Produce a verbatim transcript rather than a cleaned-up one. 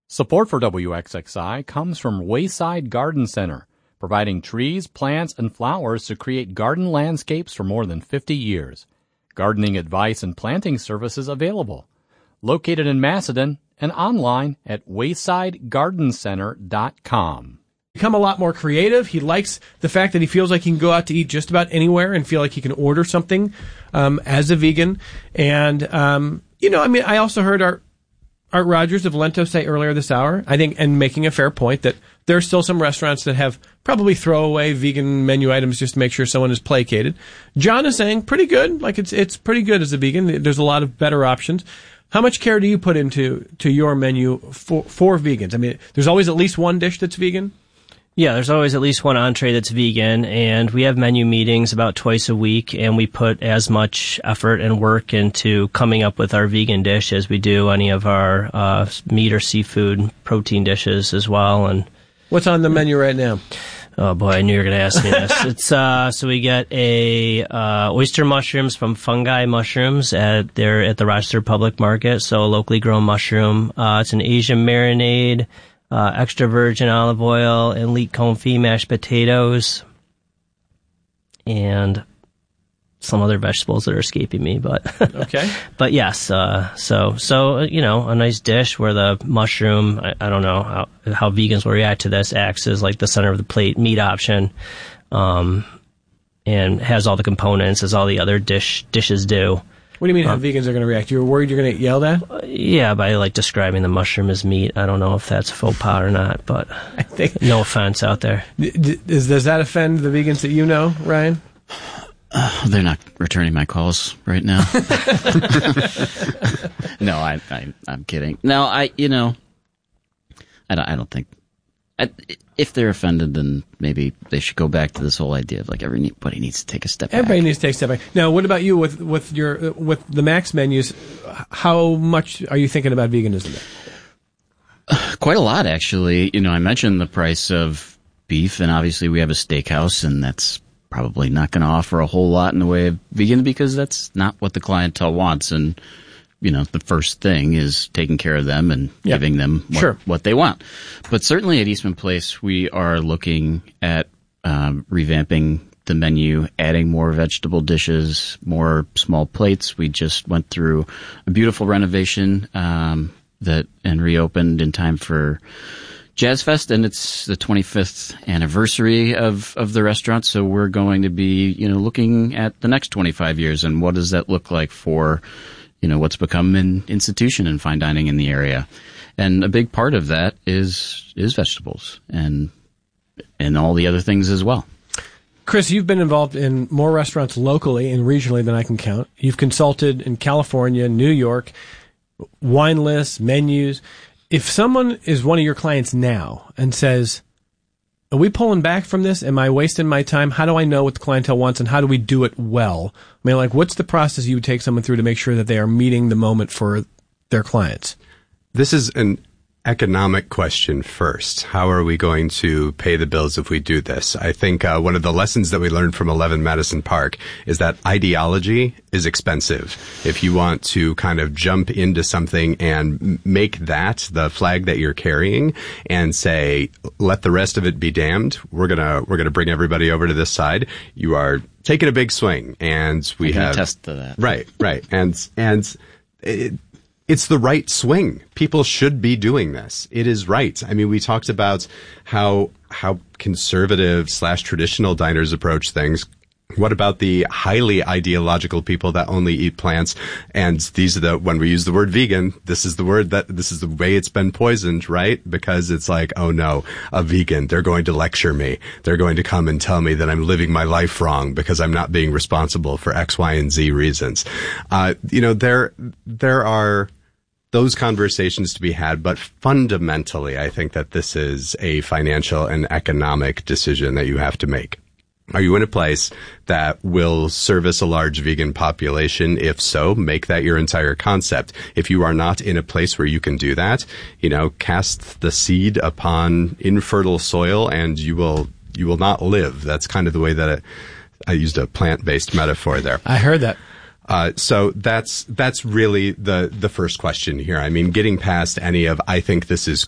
Support for W X X I comes from Wayside Garden Center, providing trees, plants, and flowers to create garden landscapes for more than fifty years. Gardening advice and planting services available. Located in Macedon and online at wayside garden center dot com. Become a lot more creative. He likes the fact that he feels like he can go out to eat just about anywhere and feel like he can order something um, as a vegan. And, um, you know, I mean, I also heard our Art Rogers of Lento say earlier this hour, I think, and making a fair point, that there are still some restaurants that have probably throwaway vegan menu items just to make sure someone is placated. John is saying pretty good, like it's it's pretty good as a vegan. There's a lot of better options. How much care do you put into to your menu for for vegans? I mean, there's always at least one dish that's vegan? Yeah, there's always at least one entree that's vegan, and we have menu meetings about twice a week, and we put as much effort and work into coming up with our vegan dish as we do any of our uh, meat or seafood protein dishes as well. And what's on the menu right now? Oh boy, I knew you were going to ask me this. It's uh, so we get a uh, oyster mushrooms from Fungi Mushrooms at there at the Rochester Public Market, so a locally grown mushroom. Uh, it's an Asian marinade. Uh, extra virgin olive oil, and leek confit mashed potatoes, and some other vegetables that are escaping me, but okay. But yes, uh, so so you know, a nice dish where the mushroom, I, I don't know how how vegans will react to this, acts as like the center of the plate meat option, um, and has all the components as all the other dish dishes do. What do you mean um, how vegans are going to react? You're worried you're going to get yelled at? Uh, yeah, by like describing the mushroom as meat. I don't know if that's faux pas or not, but I think no offense out there. D- d- does, does that offend the vegans that you know, Ryan? Uh, they're not returning my calls right now. No, I, I, I'm kidding. No, I, you know, I don't, I don't think. I, if they're offended, then maybe they should go back to this whole idea of like everybody needs to take a step back. Everybody needs to take a step back. Now, what about you with with your with the Max menus? How much are you thinking about veganism? Uh, quite a lot, actually. You know, I mentioned the price of beef, and obviously we have a steakhouse, and that's probably not going to offer a whole lot in the way of vegan because that's not what the clientele wants. And you know, the first thing is taking care of them and yeah. giving them what, sure. what they want. But certainly at Eastman Place, we are looking at um, revamping the menu, adding more vegetable dishes, more small plates. We just went through a beautiful renovation um, that and reopened in time for Jazz Fest, and it's the twenty-fifth anniversary of, of the restaurant. So we're going to be, you know, looking at the next twenty-five years and what does that look like for, you know, what's become an institution in fine dining in the area. And a big part of that is is vegetables and and all the other things as well. Chris, you've been involved in more restaurants locally and regionally than I can count. You've consulted in California, New York, wine lists, menus. If someone is one of your clients now and says, are we pulling back from this? Am I wasting my time? How do I know what the clientele wants, and how do we do it well? I mean, like, what's the process you would take someone through to make sure that they are meeting the moment for their clients? This is an economic question first. How are we going to pay the bills if we do this? I think uh, one of the lessons that we learned from eleven Madison Park is that ideology is expensive. If you want to kind of jump into something and make that the flag that you're carrying and say, let the rest of it be damned, we're gonna we're gonna bring everybody over to this side. You are taking a big swing, and we I can have attest to that. Right, right, and and. It, It's the right swing. People should be doing this. It is right. I mean, we talked about how how conservative slash traditional diners approach things. What about the highly ideological people that only eat plants? And these are the, when we use the word vegan, this is the word that, this is the way it's been poisoned, right? Because it's like, oh no, a vegan, they're going to lecture me. They're going to come and tell me that I'm living my life wrong because I'm not being responsible for X, Y, and Z reasons. Uh, you know, there, there are those conversations to be had, but fundamentally, I think that this is a financial and economic decision that you have to make. Are you in a place that will service a large vegan population? If so, make that your entire concept. If you are not in a place where you can do that, you know, cast the seed upon infertile soil and you will, you will not live. That's kind of the way that it, I used a plant-based metaphor there. I heard that. Uh, so that's, that's really the, the first question here. I mean, getting past any of, I think this is